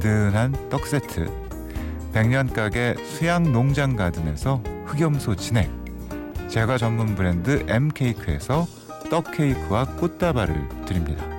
든든한 떡 세트, 백년가게 수양농장가든에서 흑염소 진액, 제과 전문 브랜드 M케이크에서 떡케이크와 꽃다발을 드립니다.